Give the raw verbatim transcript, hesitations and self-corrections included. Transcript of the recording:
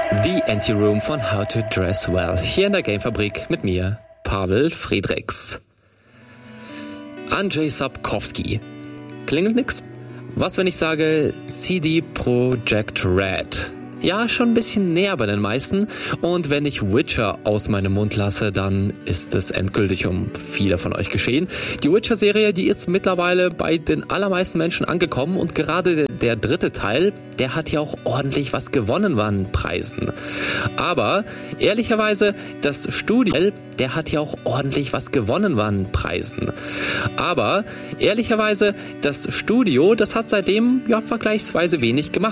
The Anti-Room von How to Dress Well. Hier in der Gamefabrik mit mir, Pavel Friedrichs. Andrzej Sapkowski. Klingelt nix? Was, wenn ich sage C D Projekt Red? Ja, schon ein bisschen näher bei den meisten. Und wenn ich Witcher aus meinem Mund lasse, dann ist es endgültig um viele von euch geschehen. Die Witcher-Serie, die ist mittlerweile bei den allermeisten Menschen angekommen und gerade der, der dritte Teil, der hat ja auch ordentlich was gewonnen an Preisen. Aber ehrlicherweise, das Studio, der hat ja auch ordentlich was gewonnen an Preisen. Aber ehrlicherweise, das Studio, das hat seitdem ja vergleichsweise wenig gemacht.